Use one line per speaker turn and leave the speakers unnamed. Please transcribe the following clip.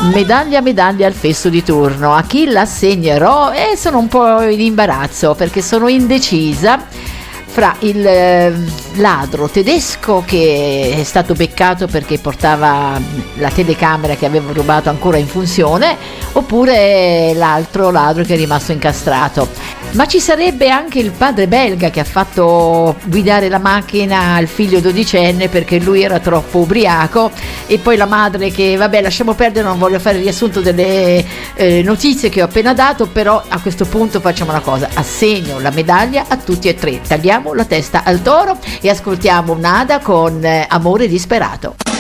Medaglia al festo di turno. A chi l'assegnerò? Sono un po' in imbarazzo perché sono indecisa fra il ladro tedesco che è stato beccato perché portava la telecamera che avevo rubato ancora in funzione, oppure l'altro ladro che è rimasto incastrato. Ma ci sarebbe anche il padre belga che ha fatto guidare la macchina al figlio dodicenne perché lui era troppo ubriaco, e poi la madre che vabbè, lasciamo perdere, non voglio fare il riassunto delle notizie che ho appena dato, però a questo punto facciamo una cosa: assegno la medaglia a tutti e tre, tagliamo la testa al toro e ascoltiamo Nada con Amore disperato.